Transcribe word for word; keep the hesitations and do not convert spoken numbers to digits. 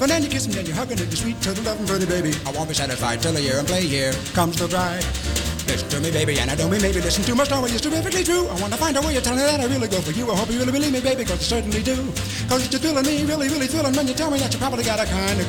But then you kiss and then you hug and then you sweet turtle loving pretty baby. I won't be satisfied till a year and play here comes the bride. Listen to me, baby, and I don't mean maybe listen to my story. It's terrifically true. I want to find a way of telling you that I really go for you. I hope you really believe me, baby, because I certainly do. Because it's just thrilling me, really, really thrilling when you tell me that you probably got a kind of